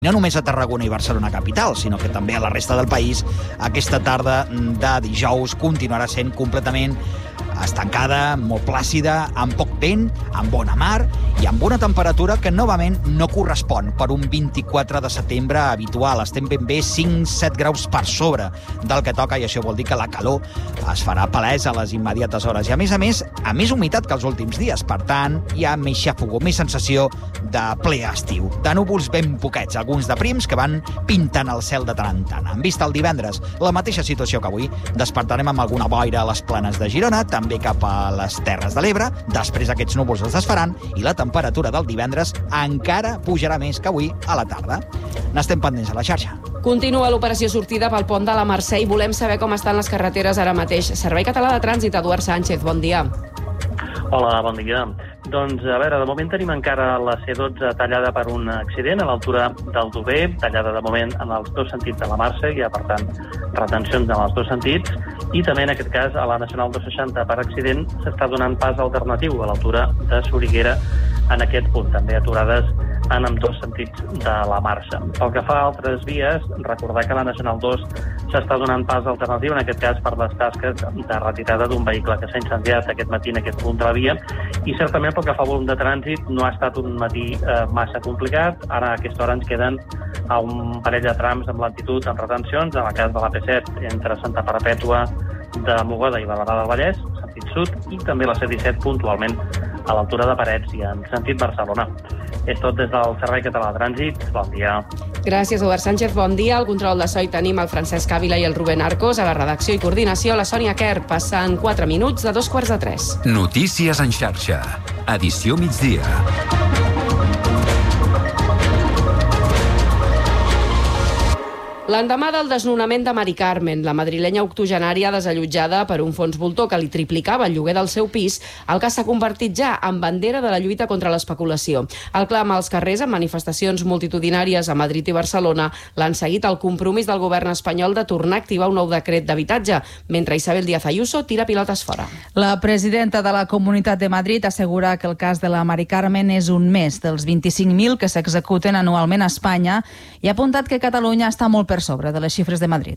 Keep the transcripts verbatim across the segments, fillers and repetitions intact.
No només a Tarragona i Barcelona capital, sinó que també a la resta del país, aquesta tarda de dijous continuarà sent completament estancada, molt plàcida, amb poc vent, amb bona mar i amb una temperatura que novament no correspon per un vint-i-quatre de setembre habitual. Estem ben bé cinc set graus per sobre del que toca i això vol dir que la calor es farà palès a les immediates hores. I a més a més, a més humitat que els últims dies. Per tant, hi ha més xafogó, més sensació de ple estiu. De núvols ben poquets, alguns de prims que van pintant el cel de tant en tant. En vista el divendres, la mateixa situació que avui, despertarem amb alguna boira a les planes de Girona, també cap a les Terres de l'Ebre. Després aquests núvols es desfaran i la temperatura del divendres encara pujarà més que avui a la tarda. N'estem pendents a la xarxa. Continua l'operació sortida pel pont de la Mercè i volem saber com estan les carreteres ara mateix. Servei Català de Trànsit, Eduard Sánchez, bon dia. Hola, bon dia. Doncs, a veure, de moment tenim encara la C dotze tallada per un accident a l'altura del Dover, tallada de moment en els dos sentits de la Mercè, hi ha, per tant, retencions en els dos sentits, i també, en aquest cas, a la Nacional dos seixanta per accident s'està donant pas alternatiu a l'altura de Soriguera en aquest punt, també aturades en ambdós sentits de la marxa. Pel que fa a altres vies, recordar que la Nacional dos s'està donant pas alternatiu, en aquest cas per les tasques de retirada d'un vehicle que s'ha incendiat aquest matí en aquest punt de la via, i certament pel que fa al volum de trànsit no ha estat un matí eh, massa complicat. Ara a aquesta hora ens queden a un parell de trams amb lentitud, amb retencions, en el cas de la P set entre Santa Perpètua de Mogoda i Barberà del Vallès, sentit sud, i també la C disset puntualment a l'altura de Parets i en sentit Barcelona. És tot des del Servei Català de Trànsit. Bon dia. Gràcies, Eduard Sánchez. Bon dia. Al control de so hi tenim el Francesc Ávila i el Rubén Arcos. A la redacció i coordinació, la Sònia Quer. Passant quatre minuts de dos quarts de tres. Notícies en xarxa. Edició migdia. L'endemà del desnonament de Mari Carmen, la madrilenya octogenària desallotjada per un fons voltor que li triplicava el lloguer del seu pis, el cas s'ha convertit ja en bandera de la lluita contra l'especulació. El clam als carrers amb manifestacions multitudinàries a Madrid i Barcelona l'han seguit el compromís del govern espanyol de tornar a activar un nou decret d'habitatge, mentre Isabel Díaz Ayuso tira pilotes fora. La presidenta de la Comunitat de Madrid assegura que el cas de la Mari Carmen és un més dels vint-i-cinc mil que s'executen anualment a Espanya i ha apuntat que Catalunya està molt per sobre de las cifras de Madrid.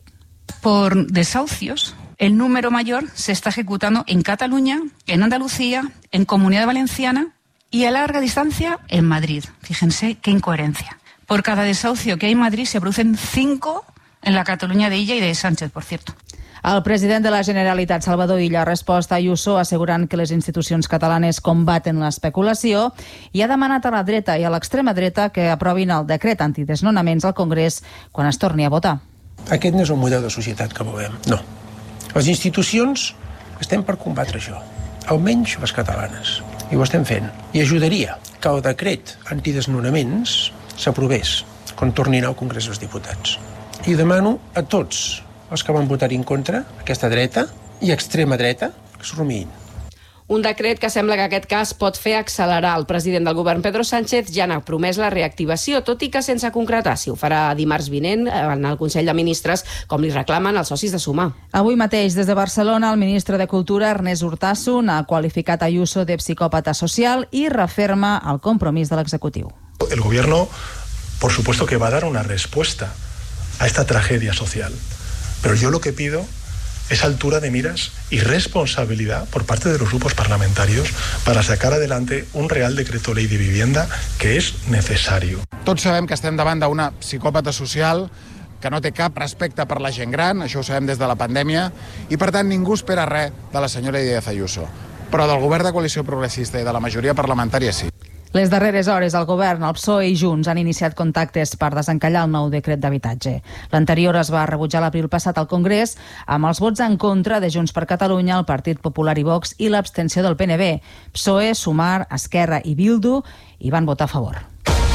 Por desahucios, el número mayor se está ejecutando en Cataluña, en Andalucía, en Comunidad Valenciana y a larga distancia en Madrid. Fíjense qué incoherencia. Por cada desahucio que hay en Madrid se producen cinco en la Cataluña de Illa y de Sánchez, por cierto. El president de la Generalitat, Salvador Illa, ha respost a Ayuso assegurant que les institucions catalanes combaten l'especulació i ha demanat a la dreta i a l'extrema dreta que aprovin el decret antidesnonaments al Congrés quan es torni a votar. Aquest no és el model de societat que volem, no. Les institucions estem per combatre això, almenys les catalanes, i ho estem fent. I ajudaria que el decret antidesnonaments s'aprovés quan tornin al Congrés dels Diputats. I demano a tots els que van votar en contra, aquesta dreta i extrema dreta, que s'ho rumiïn. Un decret que sembla que aquest cas pot fer accelerar. El president del govern, Pedro Sánchez, ja n'ha promès la reactivació, tot i que sense concretar si ho farà dimarts vinent en el Consell de Ministres, com li reclamen els socis de Sumar. Avui mateix, des de Barcelona, el ministre de Cultura, Ernest Urtasun, ha qualificat Ayuso de psicòpata social i referma el compromís de l'executiu. El gobierno, por supuesto que va a dar una respuesta a esta tragedia social. Pero yo lo que pido es altura de miras y responsabilidad por parte de los grupos parlamentarios para sacar adelante un Real Decreto Ley de Vivienda que és necessari. Tots sabem que estem davant d'una psicòpata social que no té cap respecte per la gent gran, això ho sabem des de la pandèmia, i per tant ningú espera res de la senyora Díaz Ayuso. Però del govern de coalició progressista i de la majoria parlamentària sí. Les darreres hores, el govern, el P S O E i Junts han iniciat contactes per desencallar el nou decret d'habitatge. L'anterior es va rebutjar l'abril passat al Congrés amb els vots en contra de Junts per Catalunya, el Partit Popular i Vox i l'abstenció del P N B. P S O E, Sumar, Esquerra i Bildu hi van votar a favor.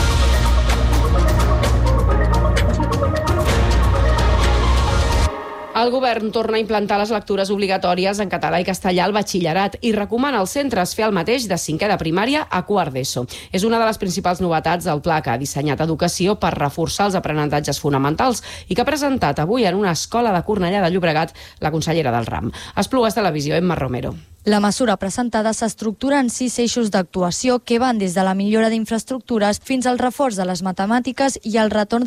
El govern torna a implantar les lectures obligatòries en català i castellà al batxillerat i recomana als centres fer el mateix de cinquè de primària a quart d'ESO. És una de les principals novetats del pla que ha dissenyat Educació per reforçar els aprenentatges fonamentals i que ha presentat avui en una escola de Cornellà de Llobregat la consellera del RAM. Esplugues Televisió, Emma Romero. La mesura presentada s'estructura en sis eixos d'actuació que van des de la millora d'infraestructures fins al reforç de les matemàtiques i el retorn